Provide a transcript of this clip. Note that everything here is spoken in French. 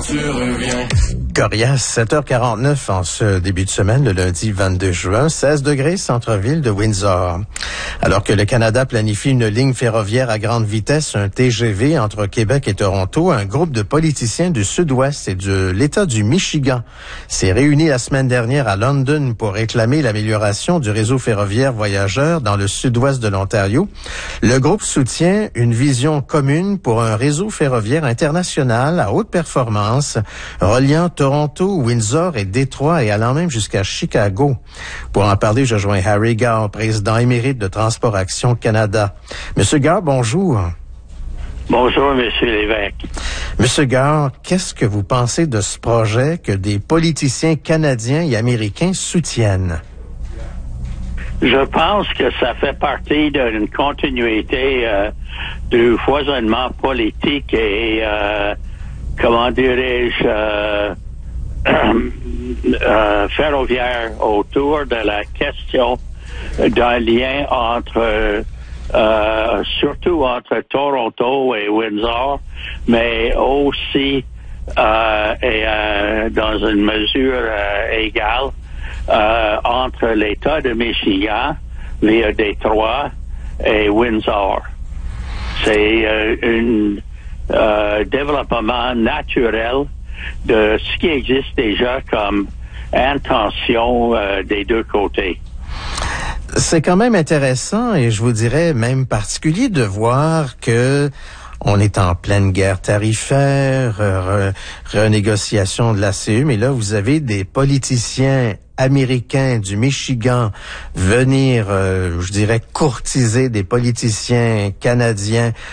tu reviens. Corias, 7h49 en ce début de semaine, le lundi 22 juin, 16 degrés centre-ville de Windsor. Alors que le Canada planifie une ligne ferroviaire à grande vitesse, un TGV entre Québec et Toronto, un groupe de politiciens du Sud-Ouest et de l'État du Michigan s'est réuni la semaine dernière à London pour réclamer l'amélioration du réseau ferroviaire voyageurs dans le Sud-Ouest de l'Ontario. Le groupe soutient une vision commune pour un réseau ferroviaire international à haute performance reliant Toronto, Windsor et Détroit et allant même jusqu'à Chicago. Pour en parler, je joins Harry Gare, président émérite de Transport Action Canada. Monsieur Gare, bonjour. Bonjour, Monsieur Lévesque. Monsieur Gare, qu'est-ce que vous pensez de ce projet que des politiciens canadiens et américains soutiennent? Je pense que ça fait partie d'une continuité du foisonnement politique et, comment dirais-je, ferroviaire autour de la question d'un lien entre, surtout entre Toronto et Windsor, mais aussi, et dans une mesure égale, entre l'État de Michigan, via Détroit et Windsor. C'est un développement naturel de ce qui existe déjà comme intention des deux côtés. C'est quand même intéressant et je vous dirais même particulier de voir que on est en pleine guerre tarifaire, renégociation de la CE, mais là, vous avez des politiciens américains du Michigan venir, je dirais, courtiser des politiciens canadiens